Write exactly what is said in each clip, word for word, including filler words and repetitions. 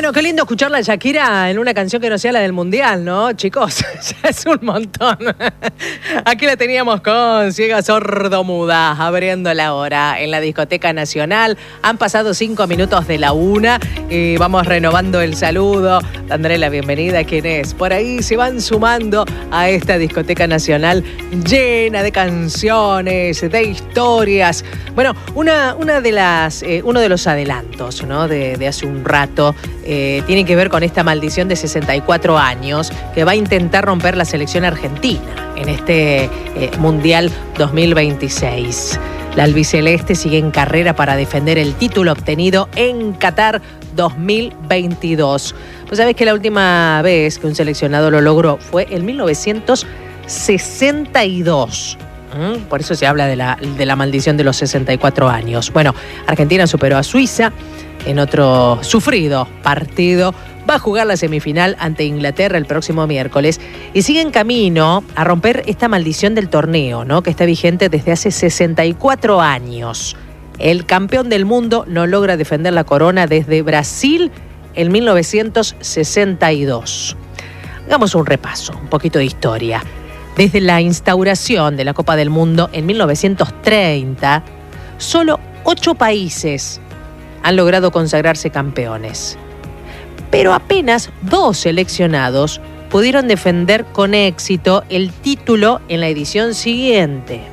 Bueno, qué lindo escucharla a Shakira en una canción que no sea la del Mundial, ¿no, chicos? Ya es un montón. Aquí la teníamos con Ciega Sordo Muda, abriendo la hora en la Discoteca Nacional. Han pasado cinco minutos de la una y vamos renovando el saludo, dándole la bienvenida a quienes por ahí se van sumando a esta Discoteca Nacional llena de canciones, de historias. Bueno, una, una de las, eh, uno de los adelantos, ¿no? de, de hace un rato eh, tiene que ver con esta maldición de sesenta y cuatro años que va a intentar romper la selección argentina en este eh, Mundial dos mil veintiséis. La albiceleste sigue en carrera para defender el título obtenido en Qatar dos mil veintidós. Pues sabés que la última vez que un seleccionado lo logró fue en mil novecientos sesenta y dos. ¿Mm? Por eso se habla de la, de la maldición de los sesenta y cuatro años. Bueno, Argentina superó a Suiza en otro sufrido partido. Va a jugar la semifinal ante Inglaterra el próximo miércoles y sigue en camino a romper esta maldición del torneo, ¿no? Que está vigente desde hace sesenta y cuatro años. El campeón del mundo no logra defender la corona desde Brasil en mil novecientos sesenta y dos. Hagamos un repaso, un poquito de historia. Desde la instauración de la Copa del Mundo en mil novecientos treinta, solo ocho países han logrado consagrarse campeones. Pero apenas dos seleccionados pudieron defender con éxito el título en la edición siguiente.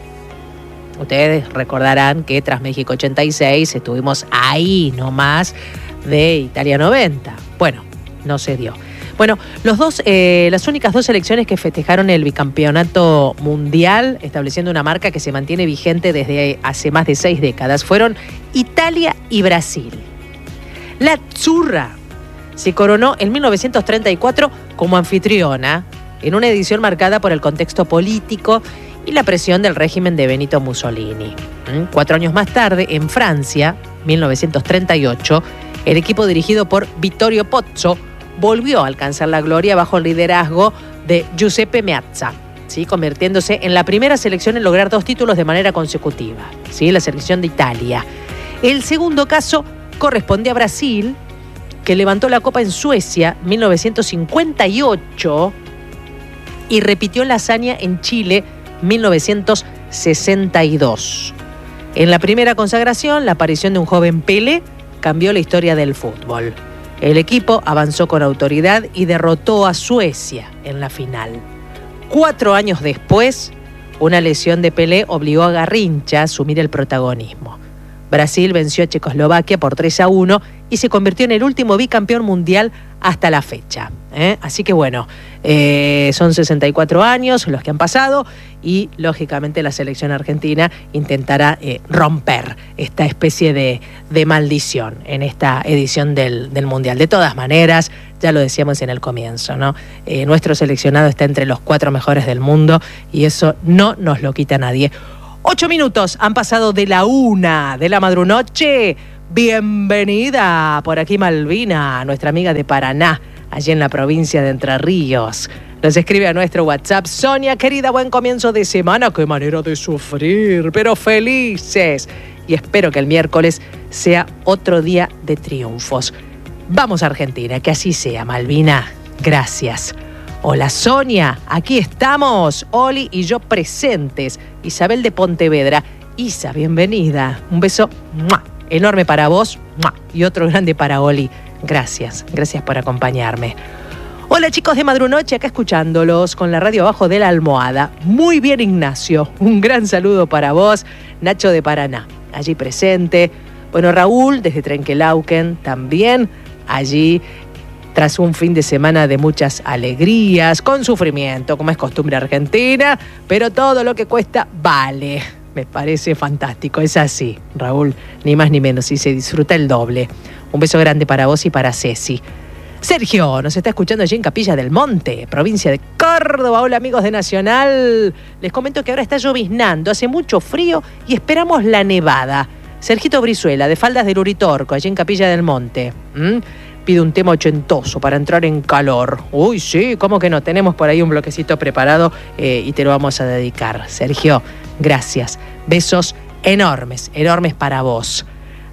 Ustedes recordarán que tras México ochenta y seis estuvimos ahí nomás de Italia noventa. Bueno, no se dio. Bueno, los dos, eh, las únicas dos selecciones que festejaron el bicampeonato mundial, estableciendo una marca que se mantiene vigente desde hace más de seis décadas, fueron Italia y Brasil. La Azzurra se coronó en mil novecientos treinta y cuatro como anfitriona, en una edición marcada por el contexto político y la presión del régimen de Benito Mussolini. Cuatro años más tarde, en Francia, mil novecientos treinta y ocho, el equipo dirigido por Vittorio Pozzo volvió a alcanzar la gloria bajo el liderazgo de Giuseppe Meazza, ¿sí? Convirtiéndose en la primera selección en lograr dos títulos de manera consecutiva, ¿sí? La selección de Italia. El segundo caso corresponde a Brasil, que levantó la Copa en Suecia en mil novecientos cincuenta y ocho y repitió la hazaña en Chile en mil novecientos sesenta y dos. En la primera consagración, la aparición de un joven Pelé cambió la historia del fútbol. El equipo avanzó con autoridad y derrotó a Suecia en la final. Cuatro años después, una lesión de Pelé obligó a Garrincha a asumir el protagonismo. Brasil venció a Checoslovaquia por tres a uno y se convirtió en el último bicampeón mundial hasta la fecha. ¿eh? Así que bueno, eh, son sesenta y cuatro años los que han pasado y lógicamente la selección argentina intentará eh, romper esta especie de, de maldición en esta edición del, del mundial. De todas maneras, ya lo decíamos en el comienzo, ¿no? Eh, nuestro seleccionado está entre los cuatro mejores del mundo y eso no nos lo quita nadie. Ocho minutos han pasado de la una de la madrunoche. Bienvenida por aquí Malvina, nuestra amiga de Paraná, allí en la provincia de Entre Ríos. Nos escribe a nuestro WhatsApp: Sonia, querida, buen comienzo de semana. Qué manera de sufrir, pero felices. Y espero que el miércoles sea otro día de triunfos. Vamos a Argentina, que así sea, Malvina. Gracias. Hola Sonia, aquí estamos, Oli y yo presentes. Isabel de Pontevedra. Isa, bienvenida. Un beso ¡mua! Enorme para vos ¡mua! Y otro grande para Oli. Gracias, gracias por acompañarme. Hola chicos de Madrunoche, acá escuchándolos con la radio abajo de la almohada. Muy bien, Ignacio, un gran saludo para vos. Nacho de Paraná, allí presente. Bueno, Raúl desde Trenquelauquen también allí, tras un fin de semana de muchas alegrías, con sufrimiento, como es costumbre argentina, pero todo lo que cuesta vale. Me parece fantástico, es así, Raúl, ni más ni menos, y se disfruta el doble. Un beso grande para vos y para Ceci. Sergio nos está escuchando allí en Capilla del Monte, provincia de Córdoba. Hola amigos de Nacional. Les comento que ahora está lloviznando, hace mucho frío y esperamos la nevada. Sergito Brizuela, de Faldas del Uritorco, allí en Capilla del Monte. ¿Mm? Pide un tema ochentoso para entrar en calor. Uy, sí, ¿cómo que no? Tenemos por ahí un bloquecito preparado eh, y te lo vamos a dedicar. Sergio, gracias. Besos enormes, enormes para vos.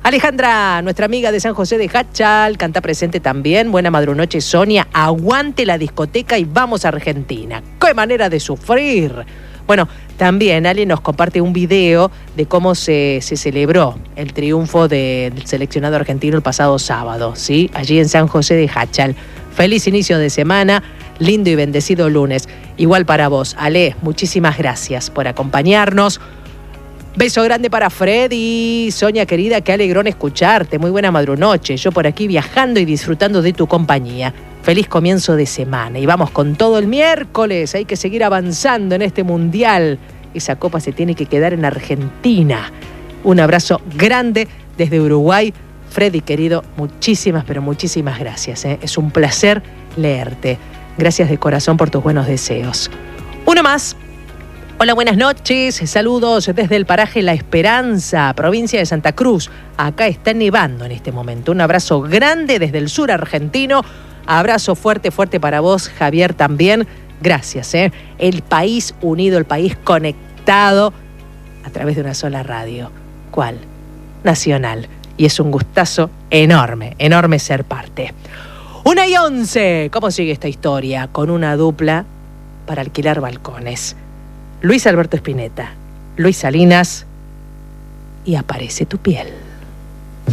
Alejandra, nuestra amiga de San José de Hachal, canta presente también. Buena madrunoche, Sonia. Aguante la discoteca y vamos a Argentina. ¡Qué manera de sufrir! Bueno, también Ali nos comparte un video de cómo se, se celebró el triunfo del seleccionado argentino el pasado sábado, ¿sí? Allí en San José de Hachal. Feliz inicio de semana, lindo y bendecido lunes. Igual para vos, Ale, muchísimas gracias por acompañarnos. Beso grande para Freddy. Sonia querida, qué alegrón escucharte. Muy buena madrunoche. Yo por aquí viajando y disfrutando de tu compañía. Feliz comienzo de semana. Y vamos con todo el miércoles. Hay que seguir avanzando en este mundial. Esa copa se tiene que quedar en Argentina. Un abrazo grande desde Uruguay. Freddy querido, muchísimas, pero muchísimas gracias. ¿eh? Es un placer leerte. Gracias de corazón por tus buenos deseos. Uno más. Hola, buenas noches. Saludos desde el paraje La Esperanza, provincia de Santa Cruz. Acá está nevando en este momento. Un abrazo grande desde el sur argentino. Abrazo fuerte, fuerte para vos, Javier, también. Gracias, ¿eh? El país unido, el país conectado a través de una sola radio. ¿Cuál? Nacional. Y es un gustazo enorme, enorme ser parte. Una y once. ¿Cómo sigue esta historia? Con una dupla para alquilar balcones. Luis Alberto Spinetta, Luis Salinas y Aparece tu piel.